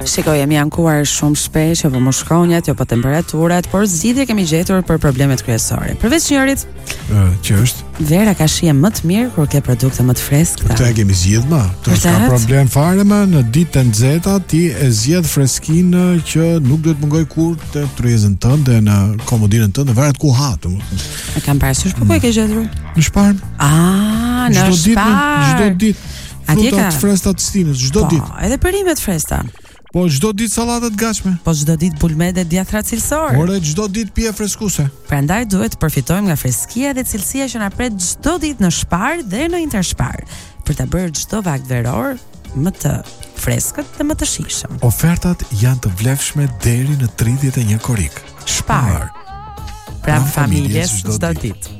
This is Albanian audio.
Shikoj, jemi ankuar shumë shpesh, jo po mushkronjat, jo po temperaturat, por zgjidhje kemi gjetur për problemet kryesore. Përveç njërit, që është vera ka shije më të mirë kur ke produkte më të freskëta. Këtë e kemi zgjedh më. Të ka problem fare më në ditën e nxehta ti e zgjedh freskinë që nuk do të mungoj kur të tryezën tënde në komodinën tënde, varet ku ha. E kam parasysh po ku e ke gjetur? Në Shparm. Në Shparm. Çdo ditë. Fruta të freskëta të Stinës çdo ditë. Po, edhe perimet freskëta. Po çdo ditë sallata të gatshme. Po çdo ditë bulme dhe djathra cilësor. Ore çdo ditë pije freskuese. Prandaj duhet të përfitojmë nga freskia dhe cilësia që na pret çdo ditë në Shpar dhe në Intershpar, për ta bërë çdo vakt veror më të freskët dhe më të shijshëm. Ofertat janë të vlefshme deri në 31 korrik. Shpar. Pra familjes çdo ditë.